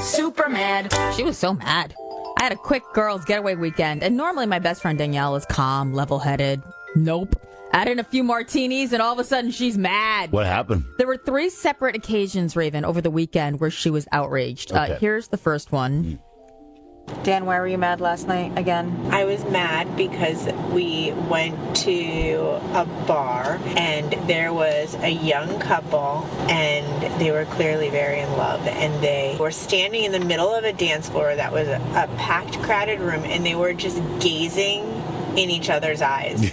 super mad. She was so mad. I had a quick girls getaway weekend, and normally my best friend Danielle is calm, level-headed. Nope. Add in a few martinis, and all of a sudden she's mad. What happened? There were 3 separate occasions, Raven, over the weekend where she was outraged. Okay. Here's the first one. Dan, why were you mad last night again? I was mad because we went to a bar and there was a young couple and they were clearly very in love, and they were standing in the middle of a dance floor that was a packed, crowded room, and they were just gazing in each other's eyes.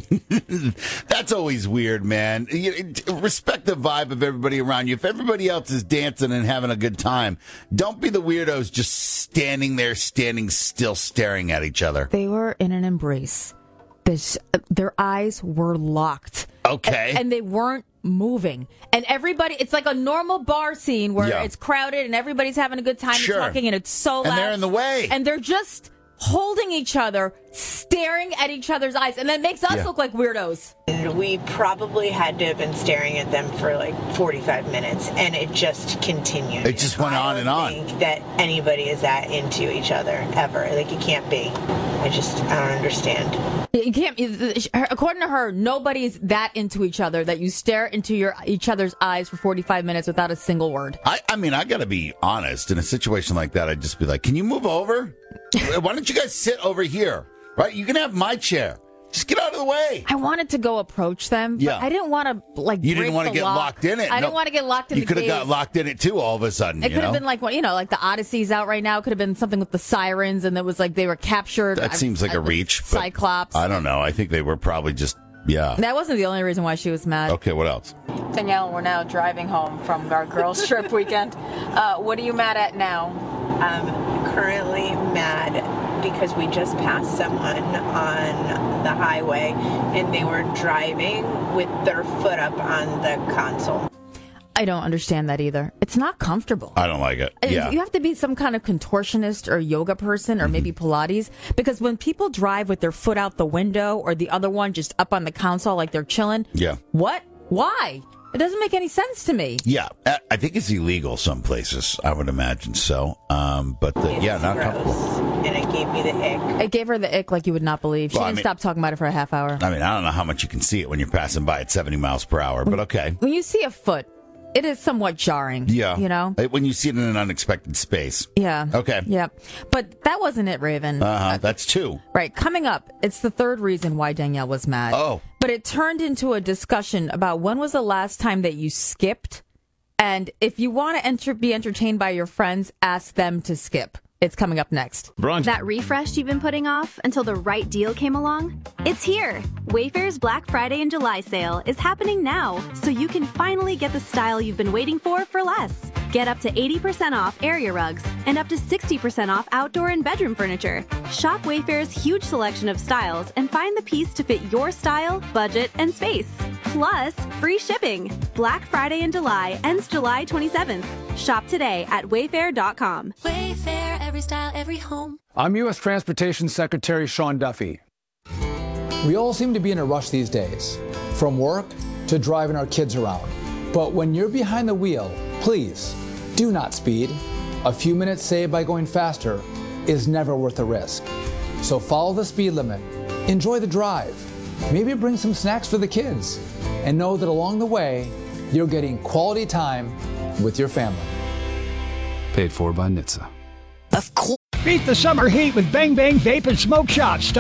That's always weird, man. Respect the vibe of everybody around you. If everybody else is dancing and having a good time, don't be the weirdos just standing there, standing still, staring at each other. They were in an embrace. Their eyes were locked. Okay. And they weren't moving. And everybody, it's like a normal bar scene where Yeah. it's crowded and everybody's having a good time Sure. and talking, and it's so loud. And they're in the way. And they're just holding each other, staring at each other's eyes, and that makes us look like weirdos. And we probably had to have been staring at them for like 45 minutes, and it just continued. It just went on and on. I don't think that anybody is that into each other, ever. Like, it can't be. I don't understand. You can't. According to her, nobody's that into each other that you stare into each other's eyes for 45 minutes without a single word. I mean, I got to be honest. In a situation like that, I'd just be like, can you move over? Why don't you guys sit over here? Right? You can have my chair. Just get out of the way. I wanted to go approach them, but Yeah. I didn't want to, like, You didn't want want to to get locked in it. I didn't want to get locked in You the could have gaze. got locked in it, too, all of a sudden. It could have been like, well, like the Odyssey's out right now. It could have been something with the sirens, and it was like they were captured. That seems like a reach. but Cyclops. I don't know. I think they were probably just, yeah. That wasn't the only reason why she was mad. Okay, what else? Danielle, we're now driving home from our girls' trip weekend. What are you mad at now? I'm currently mad because we just passed someone on the highway and they were driving with their foot up on the console. I don't understand that either. It's not comfortable. I don't like it. Yeah. You have to be some kind of contortionist or yoga person or maybe Pilates, because when people drive with their foot out the window or the other one just up on the console like they're chilling, Yeah. what? Why? It doesn't make any sense to me. Yeah, I think it's illegal some places. I would imagine so. But not Gross. comfortable. And it gave me the ick. It gave her the ick like you would not believe. She Well, I didn't mean- stop talking about it for a half hour. I mean, I don't know how much you can see it when you're passing by at 70 miles per hour, but okay. When you see a foot, it is somewhat jarring. Yeah. You know? When you see it in an unexpected space. Yeah. Okay. Yeah. But that wasn't it, Raven. That's 2. Right. Coming up, it's the third reason why Danielle was mad. Oh. But it turned into a discussion about when was the last time that you skipped. And if you want to be entertained by your friends, ask them to skip. It's coming up next. Brunch. That refresh you've been putting off until the right deal came along? It's here! Wayfair's Black Friday and July sale is happening now, so you can finally get the style you've been waiting for less. Get up to 80% off area rugs and up to 60% off outdoor and bedroom furniture. Shop Wayfair's huge selection of styles and find the piece to fit your style, budget, and space. Plus, free shipping. Black Friday and July ends July 27th. Shop today at wayfair.com. Wayfair, every style, every home. I'm U.S. Transportation Secretary Sean Duffy. We all seem to be in a rush these days, from work to driving our kids around. But when you're behind the wheel, please do not speed. A few minutes saved by going faster is never worth the risk. So follow the speed limit, enjoy the drive, maybe bring some snacks for the kids, and know that along the way, you're getting quality time with your family. Paid for by NHTSA. Beat the summer heat with Bang Bang Vape and Smoke Shops.